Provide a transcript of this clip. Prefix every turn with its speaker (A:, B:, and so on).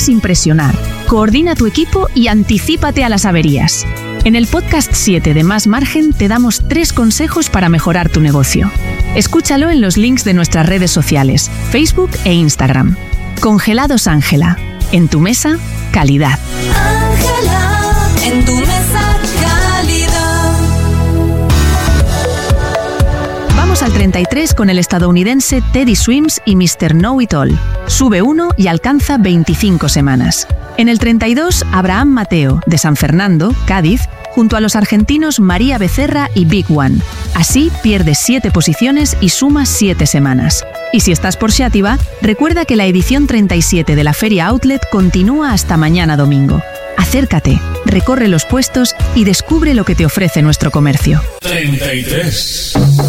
A: sin presionar. Coordina tu equipo y anticípate a las averías. En el podcast 7 de Más Margen te damos 3 consejos para mejorar tu negocio. Escúchalo en los links de nuestras redes sociales, Facebook e Instagram. Congelados Ángela. En tu mesa, calidad.
B: Ángela, en tu mesa, calidad.
A: Vamos al 33 con el estadounidense Teddy Swims y Mr. Know It All. Sube 1 y alcanza 25 semanas. En el 32, Abraham Mateo, de San Fernando, Cádiz, junto a los argentinos María Becerra y Big One. Así pierdes 7 posiciones y sumas 7 semanas. Y si estás por Xàtiva, recuerda que la edición 37 de la Feria Outlet continúa hasta mañana domingo. Acércate, recorre los puestos y descubre lo que te ofrece nuestro comercio.
C: 33.